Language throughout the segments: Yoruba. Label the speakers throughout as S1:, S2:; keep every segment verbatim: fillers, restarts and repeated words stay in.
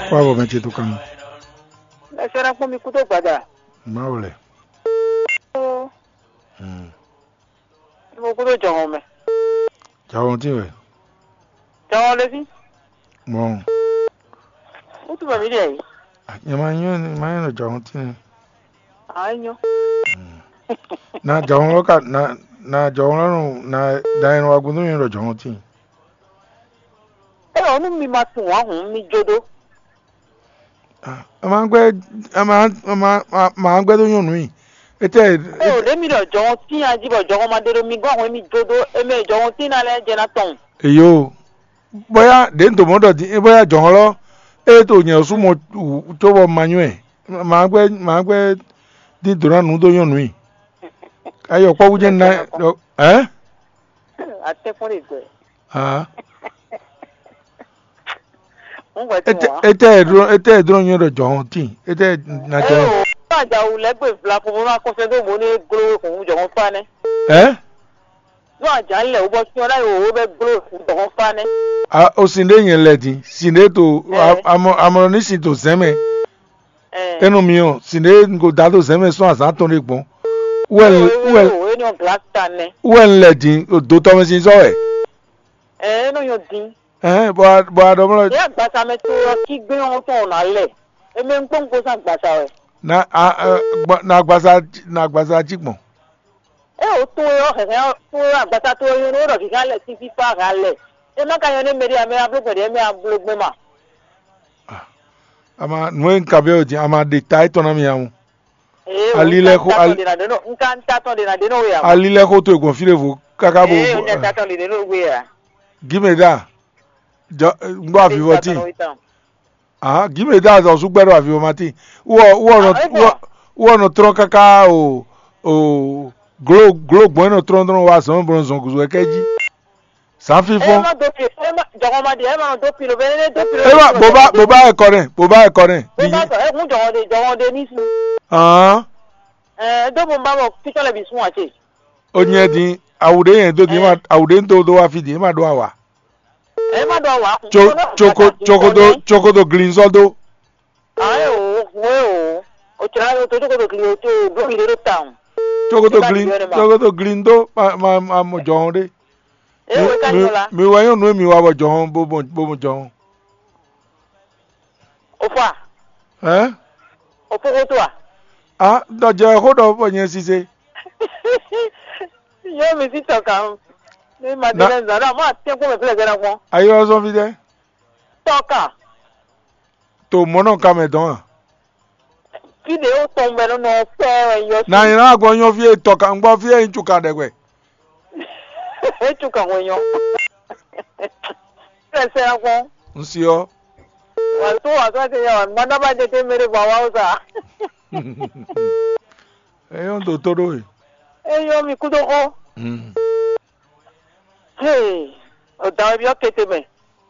S1: Kwa bo me chitu kan.
S2: E sera ko mi kuto pada.
S1: Ma ole.
S2: Oh.
S1: Mm.
S2: Mo kuto jongo me.
S1: Jawon ti we.
S2: Jongo le fi.
S1: Bon.
S2: O tu ba mi dai.
S1: Nyama nyo ni ma no jawon ti ni.
S2: Anyo.
S1: Na jawon ka na na jawon no na dai no agun no jawon ti.
S2: E onu mi ma tun wa hun mi jodo.
S1: Ah, ama gbe ama ama ma gbe to yonu yi. Ete
S2: E o le mi do jongo ti ajibo jongo ma dero mi gwa hun mi jodo e me jongo ti na le je na ton.
S1: Eyo. Boya den to modo di boya jawon lo. E to yen su mo to bo manue. Ma gbe ma gbe di dora nu do yonu yi. Ayo po wuje na eh?
S2: Ate fun le gbe.
S1: Ah.
S2: Ete
S1: ete edro ete edro nyo do jawon ti. Ete na jawon.
S2: Eh o aja u le gbe fla fun mo ma ko se do mo ni glo fun jongo fa ne.
S1: Eh?
S2: No aja le o bo ti ola o be glo fun jongo fa ne.
S1: Ah, o sinde yen ledi. Sinde to amo amo ni sin to seme.
S2: Eh.
S1: Enu mi o sinde ngo da to seme so asa ton le gbon. Well well
S2: o ni on glass tan ne.
S1: Well ledi o do to me sin so e.
S2: Eh no yo din.
S1: Eh, bo bo adomo.
S2: Ya gbasa me to ki gbe on to na le. E me npon ko san gbasa we.
S1: Na na gbasa na gbasa jigbon.
S2: E o to yo he he to agbasa to yo no ro ki kan le ti fi fa ga le. E ma ka yo ne meri ame ablo de me ablo gbe ma.
S1: Ama nwen kabe oji ama de tai to na mi amu.
S2: Eh,
S1: alile ko
S2: al no nkan ta to de na de no we ya.
S1: Alile ko to egun filevo kaka bo.
S2: Eh, o ne ta to de no we ya.
S1: Give da. Ngbo afiwo ti. Ah, give me that o sugbero afiwo mati. Wo wo no wo no tro kaka o o glow glow gbo no tro tro wa so bronzon kuzu ekeji. San fifo.
S2: Eh ma do pi, eh ma jogo ma de, eh ma do pi lo be ne do pi lo.
S1: Eh ma boba boba e kore, boba e kore.
S2: Boba so, eh kun jogo de jogo de ni su.
S1: Ah.
S2: Eh do bo ba mo picture le bi sun ache.
S1: Onye din awude yen do di ma awude ndo do wa fidi ma do awa.
S2: Eh ma do wa.
S1: Choko choko do choko do glinzo do.
S2: Ah eh o, we o. O tra o to choko do glinzo to do mi de town.
S1: Choko do glin, choko do glindo ma ma mo jonde.
S2: Eh we kan yola.
S1: Mi wa yon no mi wa bo jon bo bo bo jon.
S2: Ofa.
S1: Eh?
S2: Ofa ko to a.
S1: Ah, do je ko do bo yen sise.
S2: Yo mi si to kan. Ni ma de na na ma te ko me pele gana ko.
S1: Ayo so vide.
S2: Toka.
S1: To mono ka me don.
S2: Fide o to me no no fe yo.
S1: Na yin na go yon fi toka ngbo fi en chuka degwe.
S2: E chuka wonyo. Ese ako.
S1: Nsi o.
S2: Wa to wa to te ya manda ba de te mere bawa usa.
S1: E yon do todo e.
S2: E yo mi kudo ko.
S1: Mm.
S2: Hey, o da bi o kete me.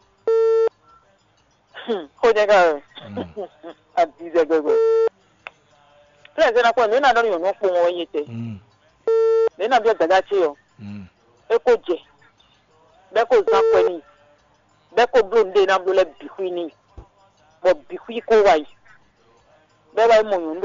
S2: Ko de ga. A di de go go. Ese na ko ni na do yo no po won yete.
S1: Mm.
S2: Le na bi o daga chi o.
S1: Mm.
S2: E ko je. Be ko za ko ni. Be ko blonde na blole bi hu ni. Bo bi hu ko wa yi. Be ba mo